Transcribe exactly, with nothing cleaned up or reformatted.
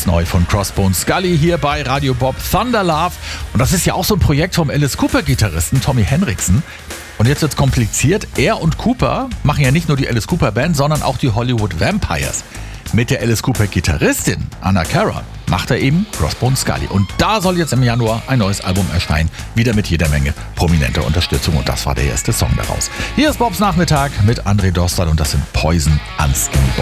neu von Crossbones Scully hier bei Radio Bob, Thunder Love. Und das ist ja auch so ein Projekt vom Alice Cooper-Gitarristen Tommy Henriksen. Und jetzt wird's kompliziert. Er und Cooper machen ja nicht nur die Alice Cooper Band, sondern auch die Hollywood Vampires. Mit der Alice Cooper Gitarristin Anna Cara macht er eben Crossbones Scully. Und da soll jetzt im Januar ein neues Album erscheinen. Wieder mit jeder Menge prominenter Unterstützung. Und das war der erste Song daraus. Hier ist Bobs Nachmittag mit André Dostal und das sind Poison Unskin Boys.